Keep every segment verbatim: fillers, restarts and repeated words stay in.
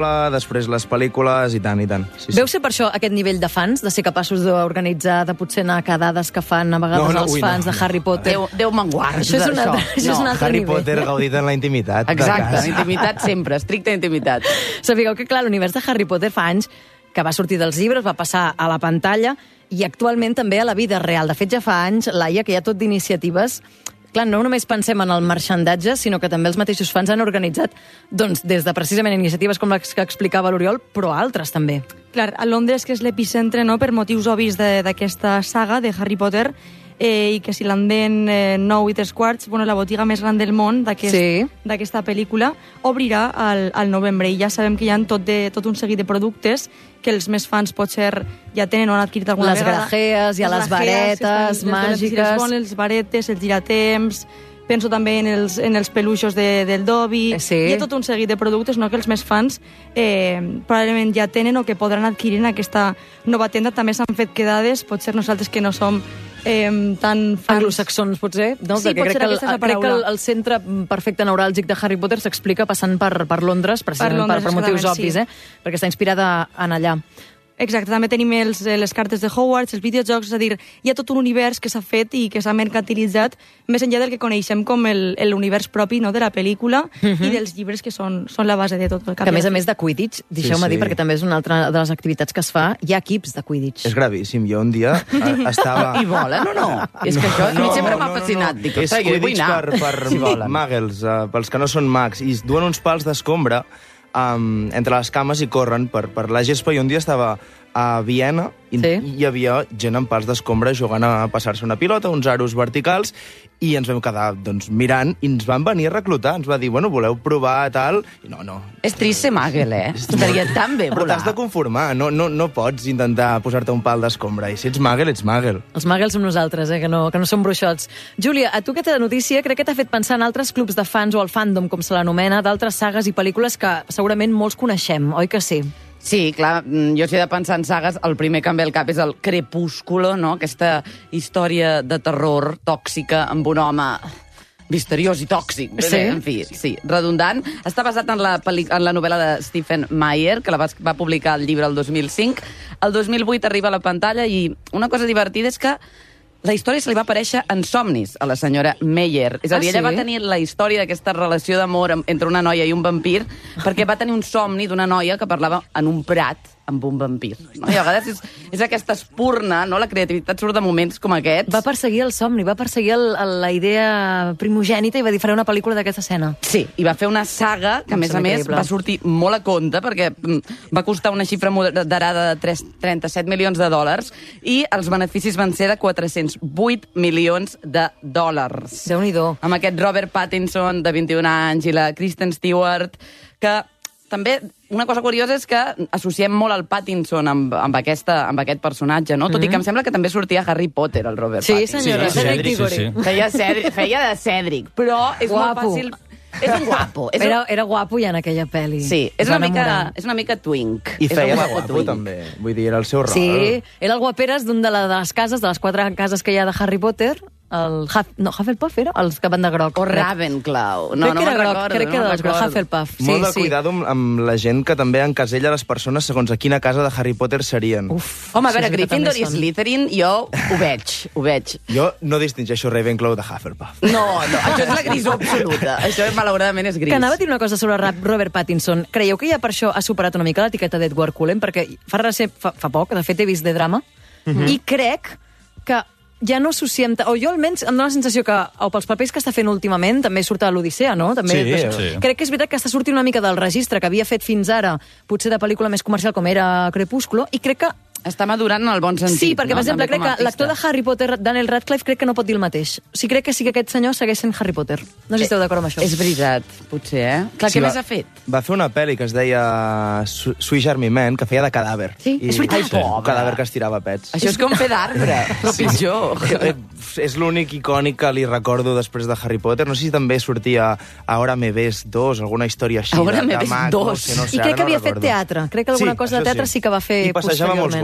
després les pel·lícules, i tant, i tant. Sí, Veu sí. ser per això aquest nivell de fans, de ser capaços d'organitzar, de potser anar a quedades que fan a vegades No, no, els ui, fans no. de Harry Potter? Déu, Déu me'n guardi Això és un altre- d'això. això és un No. altre Harry nivell. Potter gaudit en la intimitat de Exacte, casa. intimitat sempre, estricta intimitat. Sapigueu que, clar, l'univers de Harry Potter fa anys que va sortir dels llibres, va passar a la pantalla i actualment també a la vida real. De fet, ja fa anys, Laia, que hi ha tot d'iniciatives. Clar, no només pensem en el marxandatge, sinó que també els mateixos fans han organitzat doncs, des de precisament iniciatives com les que explicava l'Oriol, però altres també. Clar, a Londres, que és l'epicentre, no?, per motius obvis de- d'aquesta saga de Harry Potter, eh, i que si l'anden eh, nou i tres quarts, bueno, la botiga més gran del món d'aquest- Sí. d'aquesta pel·lícula, obrirà al, al novembre. I ja sabem que hi ha tot, de, tot un seguit de productes que els més fans potser ja tenen o han adquirit alguna Les vegada. grajees, hi ha les grajees, varetes estan- les màgiques. Les bones, els varetes, el giratemps... Penso també en els, en els peluixos de, del Dobby. Eh, sí. Hi ha tot un seguit de productes, no?, que els més fans eh, probablement ja tenen o que podran adquirir en aquesta nova tenda. També s'han fet quedades, potser nosaltres que no som eh, tan fans... Anglosaxons, potser? No? Sí, Perquè potser crec que, el, aquesta és la crec que el, paraula. el centre perfecte neuràlgic de Harry Potter s'explica passant per, per Londres, precisament per, Londres, per motius exactament, obvis, sí. eh? Perquè està inspirada en allà. Exacte, també tenim els, eh, les cartes de Hogwarts, els videojocs, és a dir, hi ha tot un univers que s'ha fet i que s'ha mercantilitzat més enllà del que coneixem com el- l'univers propi, no?, de la pel·lícula i dels llibres que són, són la base de tot el Que a més a més de Quidditch, deixeu-me Sí, sí. dir, perquè també és una altra de les activitats que es fa, hi ha equips de Quidditch. És gravíssim. Jo un dia eh, estava... I volen o no? És que això a mi sempre m'ha fascinat. Dic, és ostres, jo hi vull Quidditch anar. per, per Si volen. muggles, uh, pels que no són mags, i es duen uns pals d'escombra um, entre les cames i corren per, per la gespa, i un dia estava a Viena i Sí. hi havia gent amb pals d'escombra jugant a passar-se una pilota, uns aros verticals, i ens vam quedar doncs, mirant, i ens van venir a reclutar. Ens va dir, bueno, voleu provar tal? I no, no. És trist ser màgel, eh? Estaria tan bé Però volar. t'has de conformar, no, no, no pots intentar posar-te un pal d'escombra. I si ets màgel, ets màgel. Els muggles som nosaltres, eh, que no, que no som bruixots. Júlia, a tu aquesta notícia crec que t'ha fet pensar en altres clubs de fans o el fandom, com se l'anomena, d'altres sagues i pel·lícules que segurament molts coneixem, oi que sí? Sí, clar, mm, jo si he de pensar en sagues, el primer que em ve al cap és el Crepúsculo, no? Aquesta història de terror tòxica amb un home misteriós i tòxic. Sí. Bé, en fi, sí, redundant. Està basat en la, pel·li- en la novel·la de Stephen Meyer, que la va, va publicar el llibre el dos mil cinc. El dos mil vuit arriba a la pantalla i una cosa divertida és que la història se li va aparèixer en somnis a la senyora Meyer. És a dir, Ah, ella sí? va tenir la història d'aquesta relació d'amor amb- entre una noia i un vampir perquè va tenir un somni d'una noia que parlava en un prat amb un vampir. No? I a vegades és, és aquesta espurna, no? La creativitat surt de moments com aquests. Va perseguir el somni, va perseguir el, el, la idea primogènita i va dir, faré una pel·lícula d'aquesta escena. Sí, i va fer una saga que, a Em més a sembla més, increïble. va sortir molt a compte perquè mm, va costar una xifra moderada de tres- trenta-set milions de dòlars i els beneficis van ser de quatre-cents vuit milions de dòlars. Déu-n'hi-do. Amb aquest Robert Pattinson, de vint-i-un anys, i la Kristen Stewart, que també una cosa curiosa és que associem molt el Pattinson amb, amb, aquesta, amb aquest personatge, no? Tot i que em sembla que també sortia a Harry Potter, el Robert Sí, Pattinson. senyora, Sí, Cedric Cedric, sí, Diggory. sí. Feia, Cedric, feia de Cedric, però és Guapo. molt fàcil... És un guapo. És Era, un... era guapo ja en aquella pel·li. Sí, és Es va una, mica, enamorar. és una mica twink. I és feia un de guapo guapo, twink. també. Vull dir, era el seu rol. Sí, era el guaperes d'un de, la, de les cases, de les quatre cases que hi ha de Harry Potter, el Huff, no, Hufflepuff era? Els que van de groc. O crec. Ravenclaw. No, crec no que era me'n groc, recordo. crec que no era me'n dels groc, recordo. Hufflepuff. Sí, Molt de sí. cuidado amb, amb la gent que també encasella les persones segons a quina casa de Harry Potter serien. Uf, Home, a això veure, sí que Gryffindor també i són. Slytherin, jo ho veig, ho veig. Jo no distingeixo Ravenclaw de Hufflepuff. No, no, això és la grisó absoluta. Això, malauradament, és gris. Que anava a dir una cosa sobre Ra- Robert Pattinson. Creieu que ja per això ha superat una mica l'etiqueta d'Edward Cullen? Perquè fa, recent, fa, fa poc, de fet, he vist de drama, i crec que ja no associem... O jo almenys em dóna la sensació que, o pels papers que està fent últimament, també surt a l'Odissea, no? També, Sí, sí. Crec que és veritat que està sortint una mica del registre que havia fet fins ara, potser de pel·lícula més comercial com era Crepúsculo, i crec que Està madurant en el bon sentit. sí, perquè, no? per exemple, També crec com a que l'actor de artista. Harry Potter, Daniel Radcliffe, crec que no pot dir el mateix. O sigui, crec que sí que aquest senyor segueix sent Harry Potter. No sé si esteu d'acord amb això. És veritat, potser, eh? Clar, Sí, què va- més ha fet? Va fer una pel·li que es deia Su- Sweet Jarmy Man, que feia de cadàver. Sí, és veritat. I, Ai, pobre. un cadàver que estirava pets. Això és com fer d'arbre, però pitjor. Eh, És l'únic icònic que li recordo després de Harry Potter. No sé si també sortia a Ahora me ves dos, alguna història així. Ahora de, me de ves maco, dos. Sí, no sé, I ara crec que no havia fet recordo. teatre. Crec que alguna Sí, cosa de això teatre sí que va fer I passejava molts posteriorment.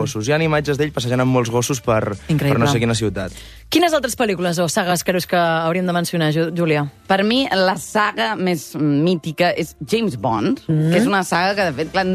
gossos. Hi ha imatges d'ell passejant amb molts gossos per, per no sé quina ciutat. Quines altres pel·lícules o sagues creus que hauríem de mencionar, Júlia? Per mi, la saga més mítica és James Bond, mm. que és una saga que, de fet, clar,